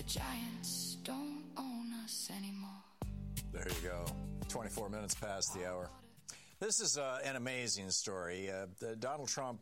giants don't own us anymore. There you go. 24 minutes past the hour. This is an amazing story. Donald Trump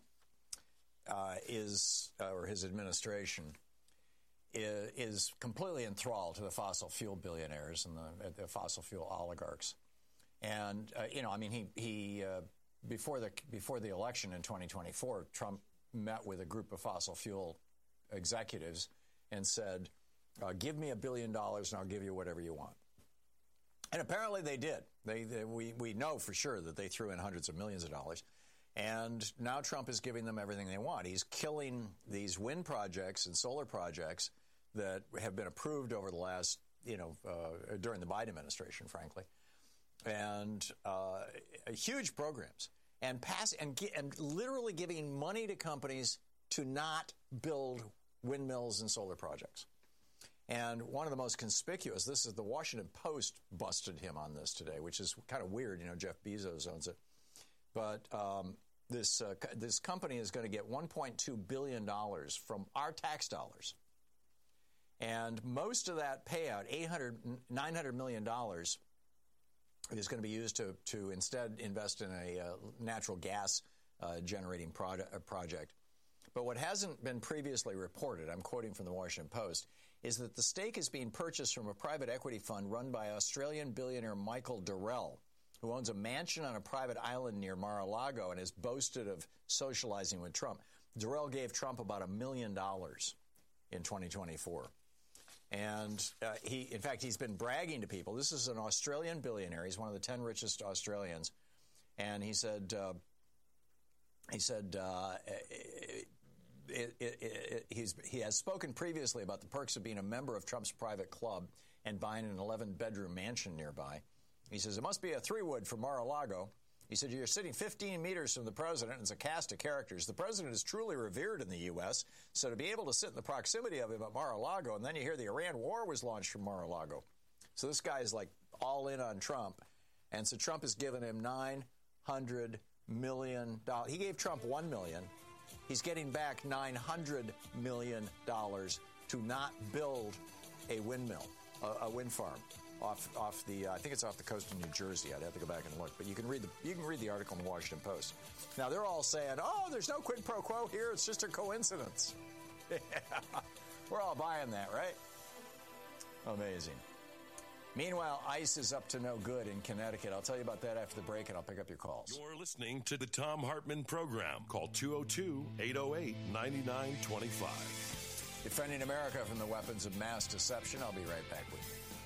or his administration is completely enthralled to the fossil fuel billionaires and the fossil fuel oligarchs. And, he before the election in 2024, Trump met with a group of fossil fuel executives and said, give me $1 billion and I'll give you whatever you want. And apparently they did. We know for sure that they threw in hundreds of millions of dollars. And now Trump is giving them everything they want. He's killing these wind projects and solar projects that have been approved over the last, during the Biden administration, frankly, and huge programs, and literally giving money to companies to not build windmills and solar projects. And one of the most conspicuous, this is the Washington Post busted him on this today, which is kind of weird. Jeff Bezos owns it. But this company is going to get $1.2 billion from our tax dollars. And most of that payout, $900 million, is going to be used to instead invest in a natural gas generating project. But what hasn't been previously reported, I'm quoting from the Washington Post, is that the stake is being purchased from a private equity fund run by Australian billionaire Michael Dorrell, who owns a mansion on a private island near Mar-a-Lago and has boasted of socializing with Trump. Dorrell gave Trump about $1 million in 2024. And in fact, he's been bragging to people. This is an Australian billionaire. He's one of the 10 richest Australians. And he said, he has spoken previously about the perks of being a member of Trump's private club and buying an 11-bedroom mansion nearby. He says, it must be a three-wood from Mar-a-Lago. He said, you're sitting 15 meters from the president, and it's a cast of characters. The president is truly revered in the U.S., so to be able to sit in the proximity of him at Mar-a-Lago, and then you hear the Iran war was launched from Mar-a-Lago. So this guy is like all in on Trump. And so Trump has given him $900 million. He gave Trump $1 million. He's getting back $900 million to not build a windmill, a wind farm. Off the I think it's off the coast of New Jersey. I'd have to go back and look, but you can read the article in the Washington Post. Now they're all saying, "Oh, there's no quid pro quo here. It's just a coincidence." Yeah. We're all buying that, right? Amazing. Meanwhile, ICE is up to no good in Connecticut. I'll tell you about that after the break, and I'll pick up your calls. You're listening to the Thom Hartmann Program. Call 202-808-9925. Defending America from the weapons of mass deception. I'll be right back with you.